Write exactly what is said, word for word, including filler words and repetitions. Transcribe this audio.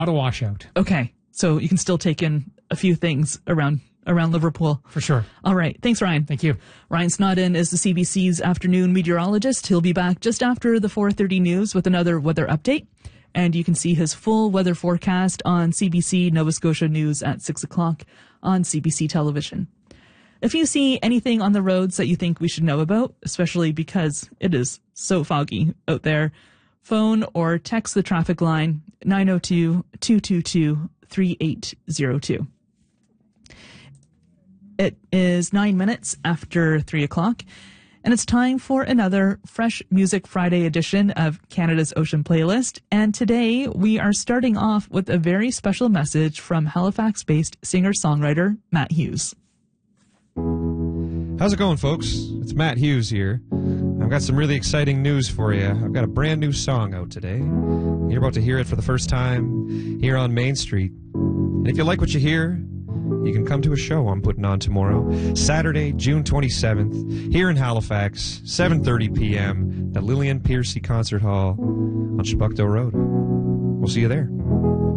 Not a washout. Okay, so you can still take in a few things around around Liverpool. For sure. All right. Thanks, Ryan. Thank you. Ryan Snodden is the C B C's afternoon meteorologist. He'll be back just after the four thirty news with another weather update. And you can see his full weather forecast on C B C Nova Scotia News at six o'clock on C B C television. If you see anything on the roads that you think we should know about, especially because it is so foggy out there, phone or text the traffic line nine oh two, two two two, three eight zero two. It is nine minutes after three o'clock, and it's time for another Fresh Music Friday edition of Canada's Ocean Playlist. And today we are starting off with a very special message from Halifax-based singer-songwriter Matt Hughes. How's it going, folks? It's Matt Hughes here. I've got some really exciting news for you. I've got a brand new song out today. You're about to hear it for the first time here on Main Street. And if you like what you hear, you can come to a show I'm putting on tomorrow, Saturday, June twenty-seventh, here in Halifax, seven thirty p.m. at Lillian Piercy Concert Hall on Chebucto Road. We'll see you there.